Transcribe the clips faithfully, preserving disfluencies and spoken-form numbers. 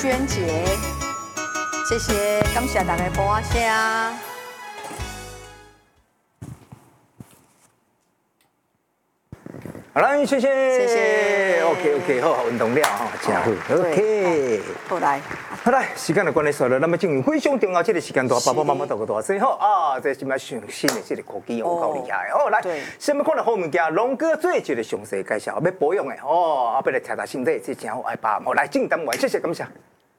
萱姐，谢谢，感谢大家播声。 好啦，谢谢， 谢谢 ，OK OK， 好，运动了哈，真好 ，OK， 好来， 好来，时间的关系所了，那么进入非常重要这个时间段，爸爸妈妈都个大声好啊，这是么上新的这个科技哦，够厉害哦，来，什么看到好物件，龙哥做一个详细介绍，要保养的哦，啊，要来调查身体，这真好爱爸，好来进单位，谢谢，感谢。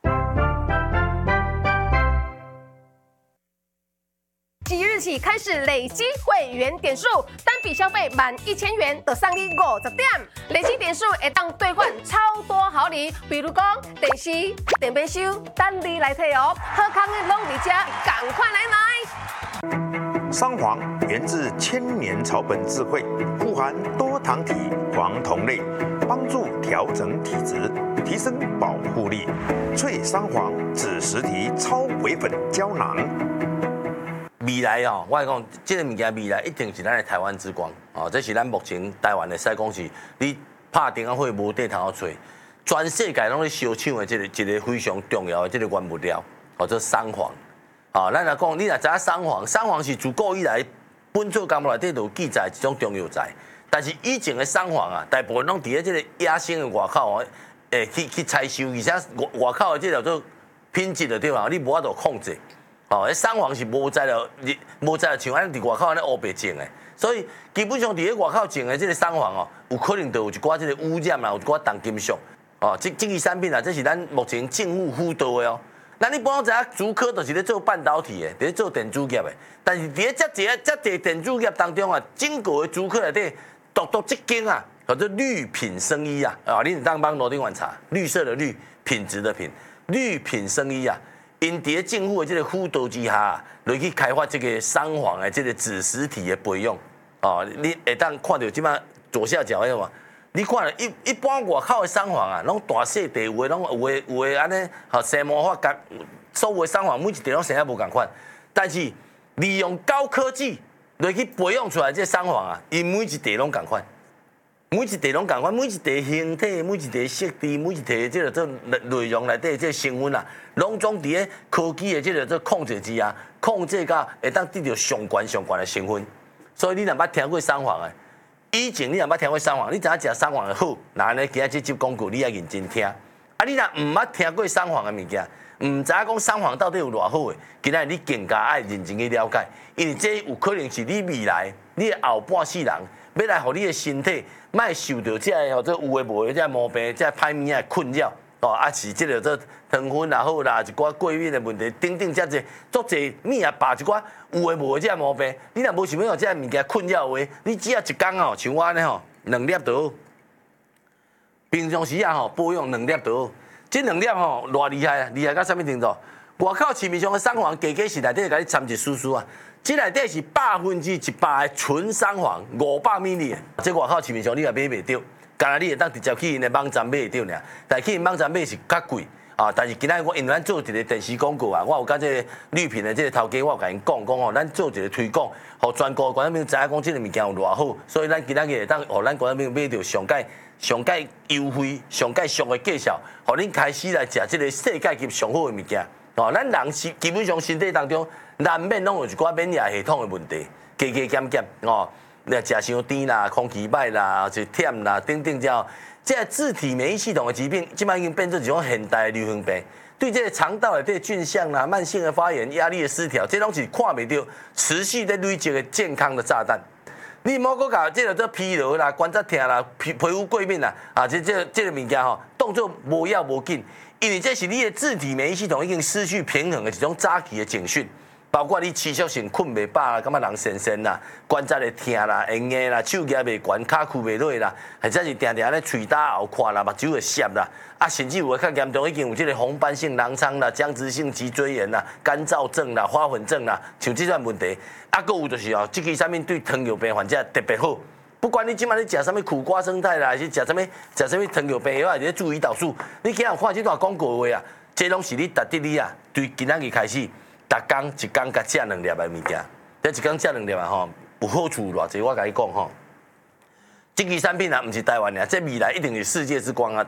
即日起开始累积会员点数，单笔消费满一千元的送你五十点，累积点数会当兑换超多好礼，比如讲电视、电杯收，等你来摕哦。好康的拢伫遮，赶快来买！ 桑黄源自千年草本智慧，富含多糖体、黄酮类，帮助调整体质，提升保护力。脆桑黄紫实体超微粉胶囊。 未来哦，我讲，这个物件未来一定是咱的台湾之光哦。这是咱目前台湾的使讲是，你拍电话会无地通好找，全世界拢咧烧抢的这个一个非常重要的这个原物料，哦，做桑黄。哦，咱来讲，你若知影桑黄，桑黄是自古以来本草纲目内底就有记载一种中药材，但是以前的桑黄啊，大部分拢伫咧这个野生的外口哦，诶去去采收，而且外外口的这叫做品质的对吧？你无法度控制。哦，迄桑黄是无在了，无在了像咱伫外口安尼乌白种的，所以基本上伫咧外口种的这个桑黄哦，有可能就有一寡这个污染啦，有一寡重金属哦，这这个产品啊，这是咱目前政府辅导的哦。咱你帮我知影，竹科就是咧做半导体的，伫咧做电子业的，但是伫咧遮济遮济电子业当中啊，整个的竹科内底独独这间啊，叫做绿品生医啊，啊，你当帮罗丁晚茶，绿色的绿，品质的品，绿品生医啊。因伫政府的这个辅导之下，来去开发这个桑黄的这个子实体的培养哦，你会当看到即摆左下角迄个嘛？你看一一般外口的桑黄啊，拢大细地有诶，拢有诶有诶安尼，吼生魔法甲所有的桑黄每一地拢生啊无共款，但是利用高科技来去培养出来这桑黄啊，因每一地拢共款。每一地拢共款，每一地形体、每一地色地、每一地即个做内容内底即个成分啊，拢总伫咧科技的即个做控制之下，控制到会当得到上悬上悬的成分。所以你若捌听过桑黄的，以前你若捌听过桑黄，你知影食桑黄的好，那安尼今仔这集广告你要认真听。啊，你若毋捌听过桑黄的物件，毋知影讲桑黄到底有偌好的，今仔你更加爱认真去了解，因为这有可能是你未来你的后半世人。要来，互你的身体莫受到这个或者有诶无诶这毛病、这歹物仔困扰哦，啊是即个做糖分也好啦，一寡过敏的问题，等等遮济，足济物啊，把一寡有诶无诶这毛病，你若无想要有这物件困扰的话，你只要一工哦，像我安尼吼，两粒就好。平常时啊吼，保养两粒就好。这两粒吼，偌厉害啊！厉害到啥物程度？外口市面上的桑黄，加加是内底甲你掺一丝丝啊。这内底是百分之一百的纯桑黄，五百米里的。这外口市面上你也买袂到，干那你会当直接去因的网站买得到尔。但去因网站买是较贵啊。但是今仔我因为咱做一个电视广告啊，我有甲这个绿品的这个头家，我有甲因讲讲哦，咱做一个推广，互全国观众朋友知影讲这个物件有偌好，所以咱今仔日会当互咱观众朋友买到上界上界优惠、上界俗的介绍，互恁开始来食这个世界级上好的物件。哦，咱人是基本上身体当中难免拢有一寡免疫系统的问题，加加减减哦，你食伤甜啦、空气歹啦、就忝啦等等，之后，这个自体免疫系统的疾病，即摆已经变做一种现代的流行病。对这个肠道的这个菌相啦、慢性的发炎、压力的失调，这拢是看袂到持续在累积的健康的炸弹。你莫搁甲这个做疲劳啦、关节痛啦、皮皮肤过敏啦，啊，这这这个物件吼，当作无要无紧。因为这是你的自体免疫系统已经失去平衡的一种早期的警讯，包括你持续性困袂饱啦，感觉人神神啦，关节会痛啦、会硬啦、手举袂悬、骹屈袂落啦，或者是定定咧喙焦后看啦、目睭会涩啦，啊，甚至有的较严重已经有这个红斑性狼疮啦、僵直性脊椎炎啦、干燥症啦、花粉症啦，像这种问题，啊，搁有就是哦，这个产品对糖尿病患者特别好。不管你今晚你食什么苦瓜生态啦，还是食什么食什么糖尿病药，还是注意导数，你今日看这段广告话啊，这拢是你值得你啊，对今仔日开始，逐工一工甲食两粒的物件，这一工食两粒啊吼，有好处偌济，我甲你讲吼，这个产品啊，毋是台湾的，这未来一定是世界之光啊！